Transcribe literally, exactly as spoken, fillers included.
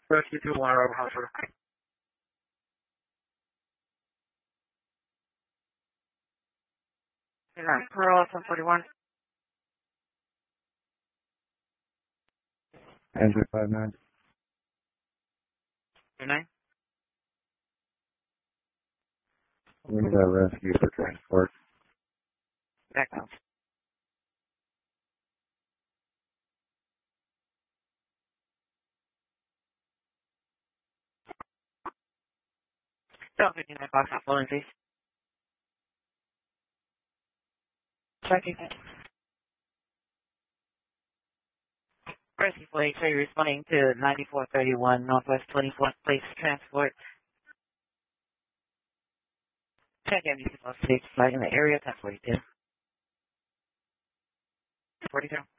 Rescue two one Robert Hospital. nine Pearl, seven forty-one. Android five nine. nine. We need a rescue for transport. Back down. Don't fifty-nine box not flowing, please. Checking it. Rescue Flight three responding to ninety-four thirty-one Northwest twenty-fourth Place Transport. Check M D C Flight in the area, ten forty-two. forty-two.